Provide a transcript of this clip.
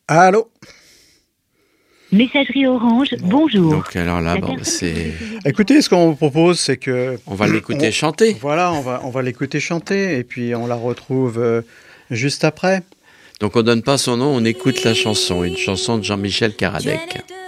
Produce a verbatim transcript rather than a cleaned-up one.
Allô? Messagerie Orange, bonjour. Donc alors là, La bon, personne c'est... que vous essayez de- Écoutez, ce qu'on vous propose, c'est que... On va l'écouter on- chanter. Voilà, on va, on va l'écouter chanter et puis on la retrouve euh, juste après. Donc on donne pas son nom, on écoute la chanson, une chanson de Jean-Michel Karadec.